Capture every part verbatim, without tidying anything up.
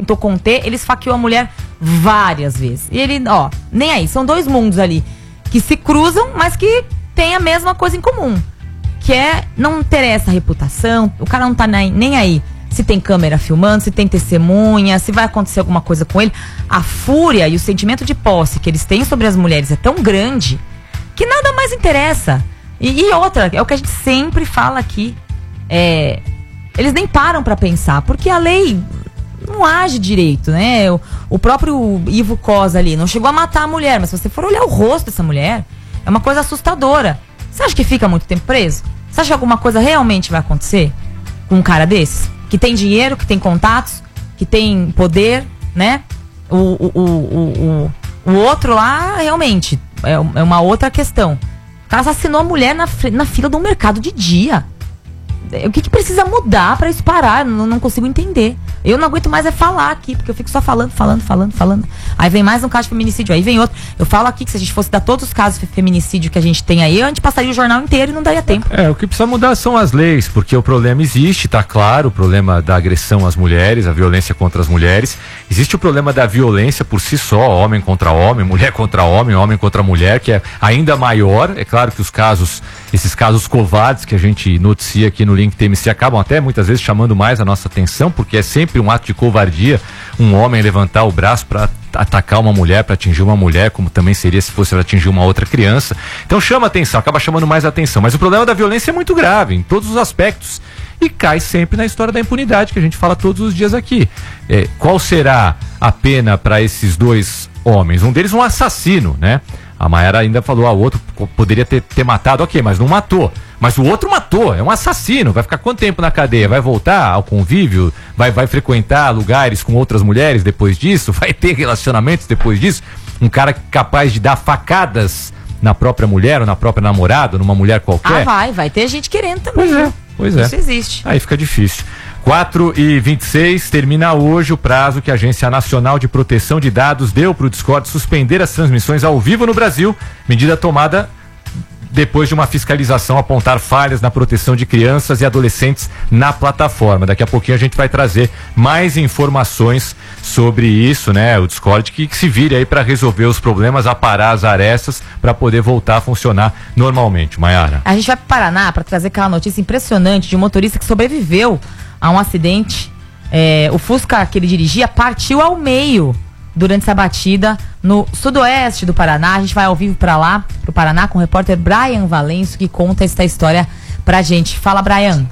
tentou conter, ele esfaqueou a mulher várias vezes. E ele, ó, nem aí, são dois mundos ali que se cruzam, mas que tem a mesma coisa em comum, que é não ter essa reputação. O cara não tá nem, nem aí se tem câmera filmando, se tem testemunha, se vai acontecer alguma coisa com ele. A fúria e o sentimento de posse que eles têm sobre as mulheres é tão grande que nada mais interessa. E, e outra, é o que a gente sempre fala aqui, é, eles nem param pra pensar, porque a lei não age direito, né? O, o próprio Ivo Cosa ali não chegou a matar a mulher, mas se você for olhar o rosto dessa mulher, é uma coisa assustadora. Você acha que fica muito tempo preso? Você acha que alguma coisa realmente vai acontecer com um cara desses? Que tem dinheiro, que tem contatos, que tem poder, né? O, o, o, o, o, o outro lá, realmente, é, é uma outra questão. O cara assassinou a mulher na, na fila de um mercado de dia. O que, que precisa mudar pra isso parar? Não, não consigo entender. Eu não aguento mais é falar aqui, porque eu fico só falando, falando, falando, falando. Aí vem mais um caso de feminicídio, aí vem outro. Eu falo aqui que se a gente fosse dar todos os casos de feminicídio que a gente tem aí, a gente passaria o jornal inteiro e não daria tempo. É, o que precisa mudar são as leis, porque o problema existe, tá claro, o problema da agressão às mulheres, a violência contra as mulheres. Existe o problema da violência por si só, homem contra homem, mulher contra homem, homem contra mulher, que é ainda maior. É claro que os casos, esses casos covardes que a gente noticia aqui no Link T M C acabam até muitas vezes chamando mais a nossa atenção, porque é sempre um ato de covardia um homem levantar o braço para atacar uma mulher, para atingir uma mulher, como também seria se fosse para atingir uma outra criança. Então chama atenção, acaba chamando mais atenção. Mas o problema da violência é muito grave em todos os aspectos e cai sempre na história da impunidade que a gente fala todos os dias aqui. É, qual será a pena para esses dois homens? Um deles um assassino, né? A Mayara ainda falou, ah, o outro poderia ter, ter matado, ok, mas não matou. Mas o outro matou, é um assassino, vai ficar quanto tempo na cadeia? Vai voltar ao convívio? Vai, vai frequentar lugares com outras mulheres depois disso? Vai ter relacionamentos depois disso? Um cara capaz de dar facadas na própria mulher ou na própria namorada, numa mulher qualquer? Ah, vai, vai ter gente querendo também. Pois é, pois é. Isso existe. Aí fica difícil. quatro e vinte e seis, termina hoje o prazo que a Agência Nacional de Proteção de Dados deu para o Discord suspender as transmissões ao vivo no Brasil, medida tomada depois de uma fiscalização apontar falhas na proteção de crianças e adolescentes na plataforma. Daqui a pouquinho a gente vai trazer mais informações sobre isso, né? O Discord que, que se vire aí para resolver os problemas, aparar as arestas para poder voltar a funcionar normalmente. Mayara. A gente vai para o Paraná para trazer aquela notícia impressionante de um motorista que sobreviveu a um acidente. É, o Fusca que ele dirigia partiu ao meio durante essa batida no sudoeste do Paraná. A gente vai ao vivo para lá, pro Paraná, com o repórter Brian Valenço, que conta essa história pra gente. Fala, Brian.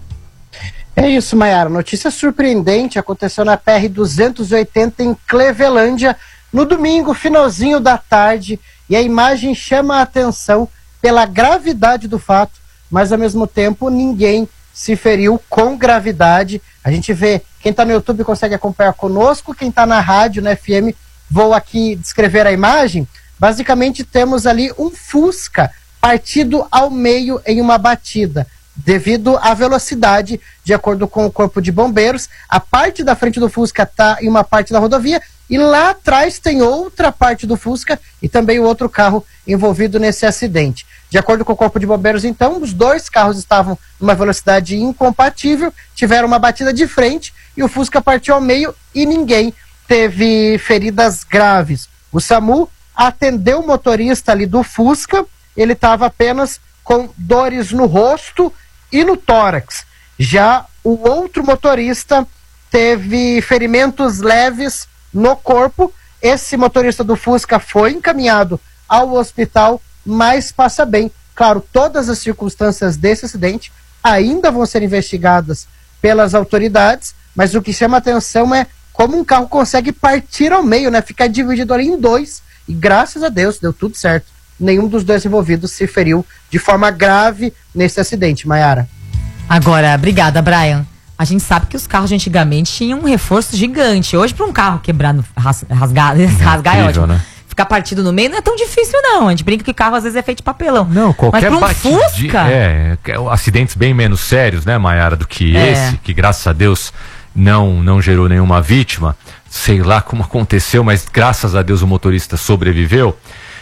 É isso, Mayara. Notícia surpreendente aconteceu na P R duzentos e oitenta em Clevelândia no domingo, finalzinho da tarde, e a imagem chama a atenção pela gravidade do fato, mas ao mesmo tempo ninguém se feriu com gravidade. A gente vê, quem está no YouTube consegue acompanhar conosco, quem está na rádio, na F M, vou aqui descrever a imagem. Basicamente temos ali um Fusca partido ao meio em uma batida, devido à velocidade, de acordo com o Corpo de Bombeiros. A parte da frente do Fusca está em uma parte da rodovia, e lá atrás tem outra parte do Fusca e também o outro carro envolvido nesse acidente. De acordo com o Corpo de Bombeiros, então, os dois carros estavam numa velocidade incompatível, tiveram uma batida de frente e o Fusca partiu ao meio e ninguém teve feridas graves. O SAMU atendeu o motorista ali do Fusca, ele estava apenas com dores no rosto e no tórax. Já o outro motorista teve ferimentos leves no corpo. Esse motorista do Fusca foi encaminhado ao hospital, mas passa bem. Claro, todas as circunstâncias desse acidente ainda vão ser investigadas pelas autoridades, mas o que chama atenção é como um carro consegue partir ao meio, né? Ficar dividido ali em dois, e graças a Deus deu tudo certo. Nenhum dos dois envolvidos se feriu de forma grave nesse acidente, Mayara. Agora, obrigada, Brian. A gente sabe que os carros de antigamente tinham um reforço gigante. Hoje, para um carro quebrado, ras, rasgar, rasgar é ótimo. Né? Ficar partido no meio não é tão difícil, não. A gente brinca que carro às vezes é feito de papelão. Não, qualquer Mas pra um batidinha, Fusca... É, acidentes bem menos sérios, né, Mayara, do que é. esse, que graças a Deus não, não gerou nenhuma vítima. Sei lá como aconteceu, mas graças a Deus o motorista sobreviveu.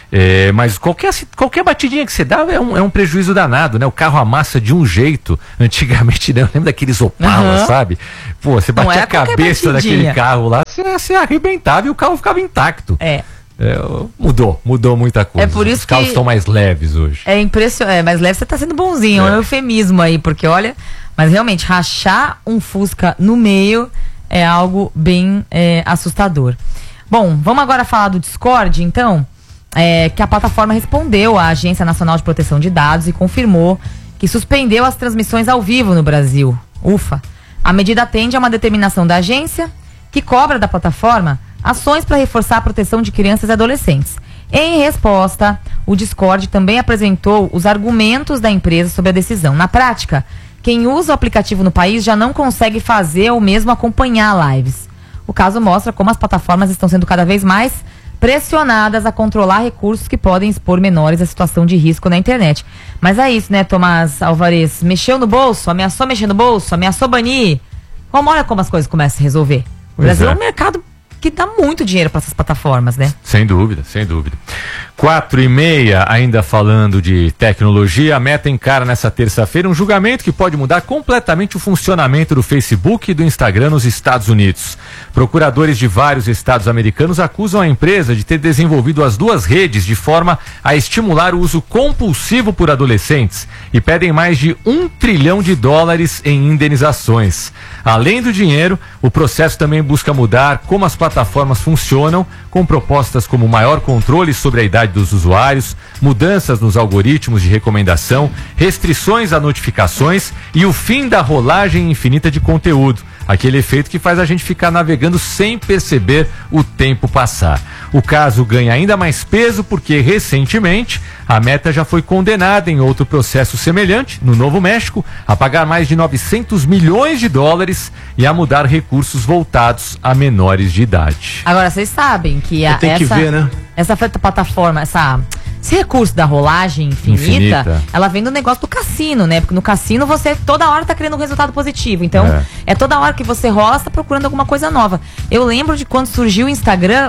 É, mas qualquer, qualquer batidinha que você dá é um, é um prejuízo danado, né? O carro amassa de um jeito. Antigamente, né? Eu lembro daqueles Opala, uhum. sabe? Pô, você batia a cabeça daquele carro lá, você, você arrebentava e o carro ficava intacto. É. É, mudou, mudou muita coisa. É por isso Os carros que estão mais leves hoje. É impressionante, é, mais leve você tá sendo bonzinho, é um eufemismo aí, porque olha, mas realmente, rachar um Fusca no meio é algo bem é, assustador. Bom, vamos agora falar do Discord, então, é, que a plataforma respondeu à Agência Nacional de Proteção de Dados e confirmou que suspendeu as transmissões ao vivo no Brasil. Ufa! A medida atende a uma determinação da agência que cobra da plataforma ações para reforçar a proteção de crianças e adolescentes. Em resposta, o Discord também apresentou os argumentos da empresa sobre a decisão. Na prática, quem usa o aplicativo no país já não consegue fazer ou mesmo acompanhar lives. O caso mostra como as plataformas estão sendo cada vez mais pressionadas a controlar recursos que podem expor menores à situação de risco na internet. Mas é isso, né, Tomás Alvarez? Mexeu no bolso, ameaçou mexer no bolso, ameaçou banir. Como, olha como as coisas começam a se resolver. O Brasil é um mercado que dá muito dinheiro para essas plataformas, né? Sem dúvida, sem dúvida. Quatro e meia, ainda falando de tecnologia, a Meta encara nessa terça-feira um julgamento que pode mudar completamente o funcionamento do Facebook e do Instagram nos Estados Unidos. Procuradores de vários estados americanos acusam a empresa de ter desenvolvido as duas redes de forma a estimular o uso compulsivo por adolescentes e pedem mais de um trilhão de dólares em indenizações. Além do dinheiro, o processo também busca mudar como as plataformas funcionam, com propostas como maior controle sobre a idade dos usuários, mudanças nos algoritmos de recomendação, restrições a notificações e o fim da rolagem infinita de conteúdo. Aquele efeito que faz a gente ficar navegando sem perceber o tempo passar. O caso ganha ainda mais peso porque, recentemente, a Meta já foi condenada em outro processo semelhante, no Novo México, a pagar mais de novecentos milhões de dólares e a mudar recursos voltados a menores de idade. Agora, vocês sabem que, a, essa, que ver, né? essa plataforma, essa... Esse recurso da rolagem infinita, infinita, ela vem do negócio do cassino, né? Porque no cassino você toda hora tá querendo um resultado positivo. Então, é, é toda hora que você rola, você tá procurando alguma coisa nova. Eu lembro de quando surgiu o Instagram,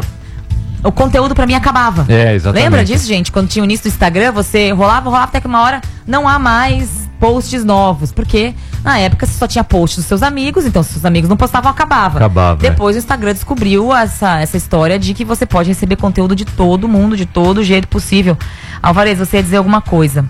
o conteúdo pra mim acabava. É, exatamente. Lembra disso, gente? Quando tinha o início do Instagram, você rolava, rolava até que uma hora não há mais posts novos, porque na época você só tinha posts dos seus amigos, então se seus amigos não postavam, acabava. Acabava. Depois é. o Instagram descobriu essa, essa história de que você pode receber conteúdo de todo mundo, de todo jeito possível. Alvarez, você ia dizer alguma coisa?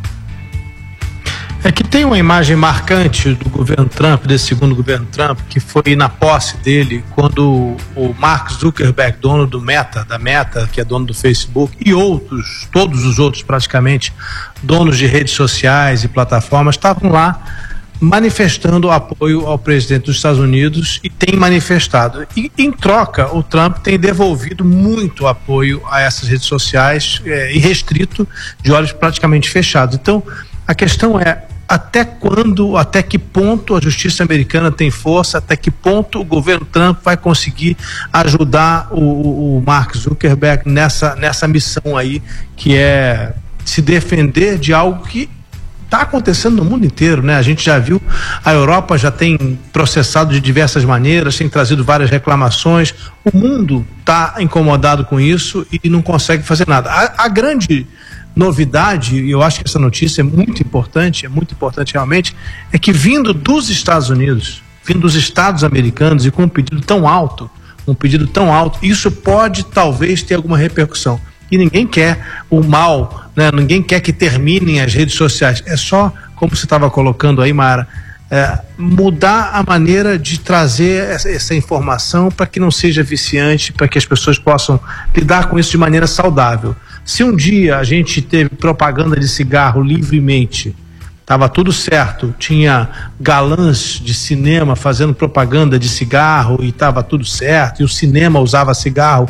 É que tem uma imagem marcante do governo Trump, desse segundo governo Trump, que foi na posse dele, quando o Mark Zuckerberg, dono do Meta, da Meta, que é dono do Facebook, e outros, todos os outros praticamente, donos de redes sociais e plataformas, estavam lá manifestando apoio ao presidente dos Estados Unidos e tem manifestado. E, em troca, o Trump tem devolvido muito apoio a essas redes sociais, é, irrestrito, de olhos praticamente fechados. Então, a questão é até quando, até que ponto a justiça americana tem força, até que ponto o governo Trump vai conseguir ajudar o, o Mark Zuckerberg nessa, nessa missão aí, que é se defender de algo que está acontecendo no mundo inteiro, né? A gente já viu, a Europa já tem processado de diversas maneiras, tem trazido várias reclamações, o mundo está incomodado com isso e não consegue fazer nada. A, a grande novidade, e eu acho que essa notícia é muito importante, é muito importante realmente, é que vindo dos Estados Unidos, vindo dos Estados americanos e com um pedido tão alto, um pedido tão alto, isso pode talvez ter alguma repercussão. E ninguém quer o mal, né? Ninguém quer que terminem as redes sociais. É só, como você estava colocando aí, Mara, é, mudar a maneira de trazer essa, essa informação para que não seja viciante, para que as pessoas possam lidar com isso de maneira saudável. Se um dia a gente teve propaganda de cigarro livremente, estava tudo certo, tinha galãs de cinema fazendo propaganda de cigarro e estava tudo certo, e o cinema usava cigarro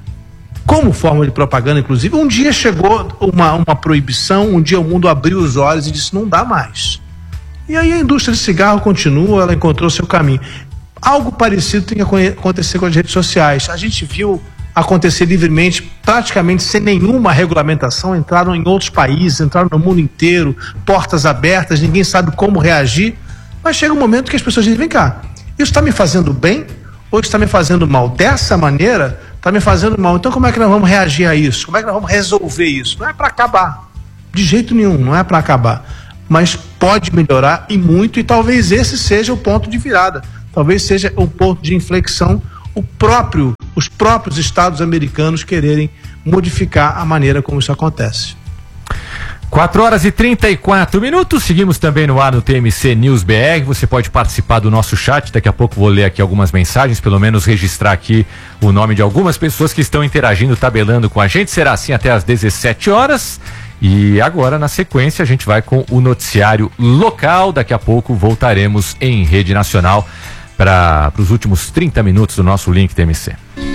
como forma de propaganda, inclusive, um dia chegou uma, uma proibição, um dia o mundo abriu os olhos e disse, não dá mais. E aí a indústria de cigarro continua, ela encontrou seu caminho. Algo parecido tem que acontecer com as redes sociais. A gente viu acontecer livremente, praticamente sem nenhuma regulamentação, entraram em outros países, entraram no mundo inteiro, portas abertas, ninguém sabe como reagir, mas chega um momento que as pessoas dizem, vem cá, isso está me fazendo bem ou está me fazendo mal? Dessa maneira, está me fazendo mal. Então como é que nós vamos reagir a isso? Como é que nós vamos resolver isso? Não é para acabar, de jeito nenhum, não é para acabar, mas pode melhorar e muito, e talvez esse seja o ponto de virada, talvez seja o ponto de inflexão, o próprio, os próprios estados americanos quererem modificar a maneira como isso acontece. quatro horas e trinta e quatro minutos, seguimos também no ar no T M C News B R. Você pode participar do nosso chat, daqui a pouco vou ler aqui algumas mensagens, pelo menos registrar aqui o nome de algumas pessoas que estão interagindo, tabelando com a gente. Será assim até às dezessete horas. E agora, na sequência, a gente vai com o noticiário local. Daqui a pouco voltaremos em rede nacional para os últimos trinta minutos do nosso Link T M C.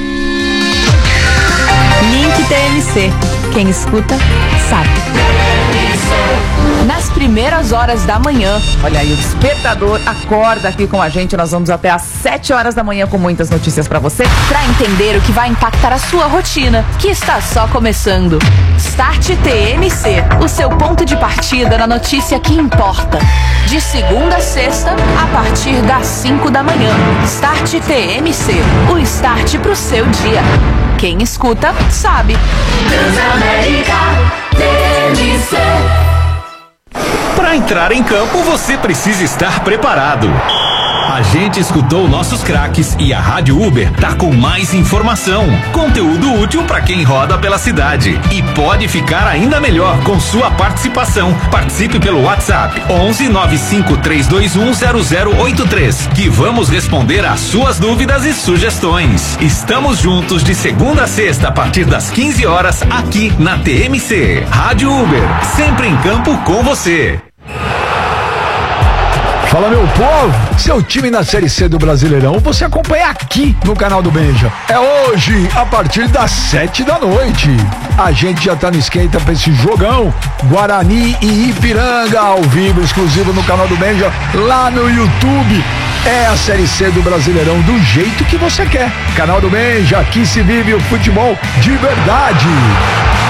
Link T M C. Quem escuta, sabe. Nas primeiras horas da manhã. Olha aí, o despertador acorda aqui com a gente. Nós vamos até às sete horas da manhã com muitas notícias pra você. Pra entender o que vai impactar a sua rotina, que está só começando. Start T M C, o seu ponto de partida na notícia que importa. De segunda a sexta, a partir das cinco da manhã. Start T M C, o start pro seu dia. Quem escuta, sabe. Transamérica T M C. Para entrar em campo, você precisa estar preparado. A gente escutou nossos craques e a Rádio Uber tá com mais informação, conteúdo útil para quem roda pela cidade. E pode ficar ainda melhor com sua participação. Participe pelo WhatsApp onze nove cinco três dois um zero zero oito três, que vamos responder às suas dúvidas e sugestões. Estamos juntos de segunda a sexta a partir das quinze horas aqui na T M C. Rádio Uber, sempre em campo com você. Fala, meu povo, seu time na Série C do Brasileirão você acompanha aqui no canal do Benja. É hoje, a partir das sete da noite. A gente já tá no esquenta pra esse jogão. Guarani e Ipiranga, ao vivo, exclusivo no canal do Benja, lá no YouTube. É a Série C do Brasileirão do jeito que você quer. Canal do Benja, aqui se vive o futebol de verdade.